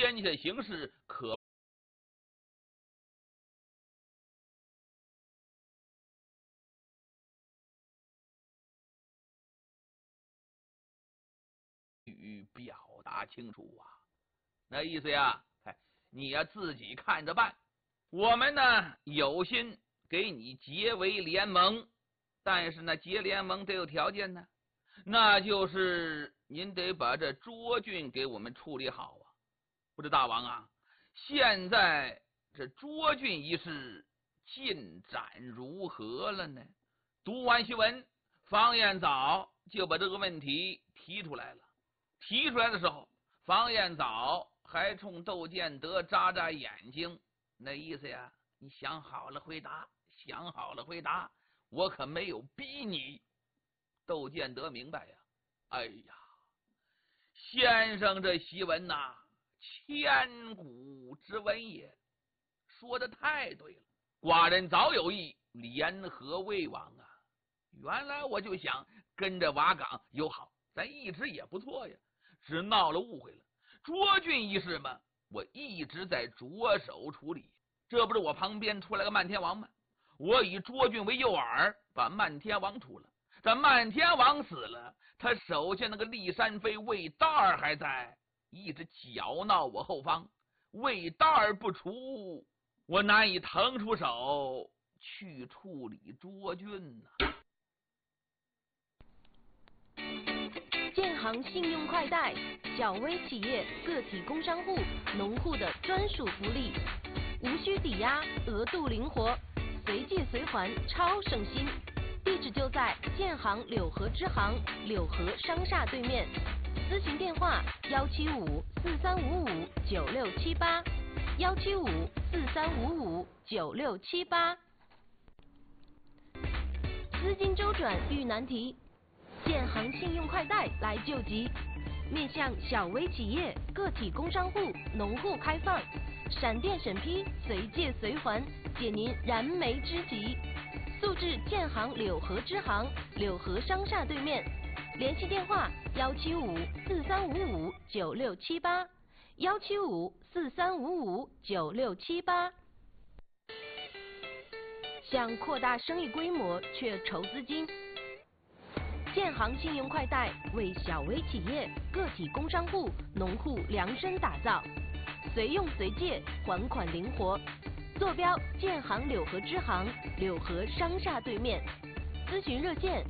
天下形势可予表达清楚啊。那意思呀，你呀自己看着办。我们呢有心给你结为联盟，但是呢结联盟得有条件呢，那就是您得把这涿郡给我们处理好啊。不知大王啊，现在这涿郡一事进展如何了呢？读完新闻，房彦藻就把这个问题提出来了。提出来的时候，房彦藻还冲窦建德眨眨眼睛，那意思呀，你想好了回答，想好了回答，我可没有逼你。窦建德明白呀，哎呀，先生这檄文呐，千古之文也，说的太对了。寡人早有意联合魏王啊，原来我就想跟着瓦岗友好，咱一直也不错呀，只闹了误会了。涿郡一事嘛，我一直在着手处理，这不是我旁边出来个漫天王吗？我以涿郡为诱饵，把漫天王除了。这漫天王死了，他手下那个骊山妃魏大儿还在，一直搅闹我后方。魏大儿不除，我难以腾出手去处理涿郡呐。 建行信用快贷，小微企业、个体工商户、农户的专属福利，无需抵押，额度灵活，随借随还，超省心。地址就在建行柳河支行柳河商厦对面，咨询电话175-4355-9678，175-4355-9678。资金周转遇难题，建行信用快贷来救急，面向小微企业、个体工商户、农户开放，闪电审批，随借随还，解您燃眉之急。速至建行柳河支行柳河商厦对面，联系电话175-4355-9678，175-4355-9678。想扩大生意规模却筹资金，建行信用快贷为小微企业、个体工商户、农户量身打造，随用随借，还款灵活。坐标建行柳河支行柳河商厦对面，咨询热线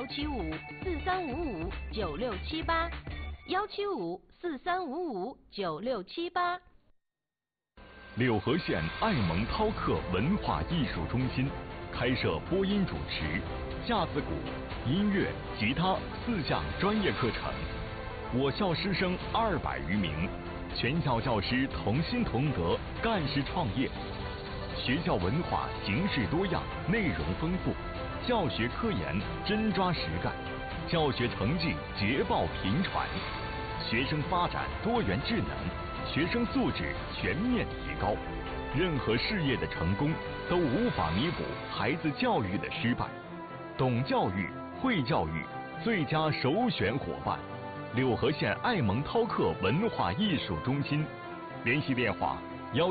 175-4355-9678，175-4355-9678。 柳河县爱蒙饕客文化艺术中心开设播音主持、架子鼓、音乐、吉他4项专业课程，我校师生200余名，全校教师同心同德，干事创业。学校文化形式多样，内容丰富，教学科研真抓实干，教学成绩捷报频传，学生发展多元智能，学生素质全面提高。任何事业的成功都无法弥补孩子教育的失败，懂教育、会教育，最佳首选伙伴。柳河县爱蒙饕客文化艺术中心，联系电话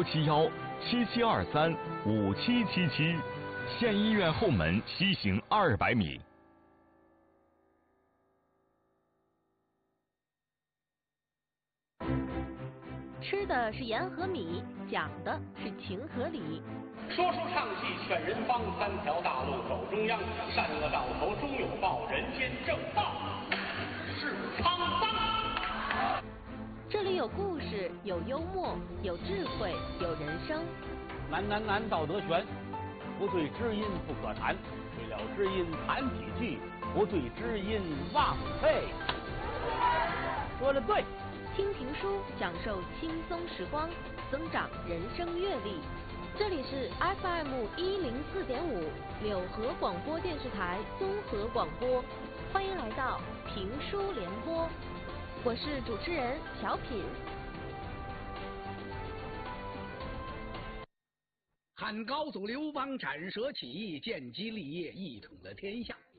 171-7723-5777，县医院后门西行200米。 吃的是盐和米，讲的是情和理。 说书唱戏劝人方，3条大路走中央，善恶到头终有报，人间正道是沧桑。 这里有故事，有幽默，有智慧，有人生。 难，道德悬，不对知音不可谈，对了知音谈几句，不对知音枉费。说的对。 听评书，享受轻松时光，增长人生阅历。这里是 FM 104.5柳河广播电视台综合广播，欢迎来到评书联播，我是主持人小品。 汉高祖刘邦斩蛇起义，建基立业，一统了天下。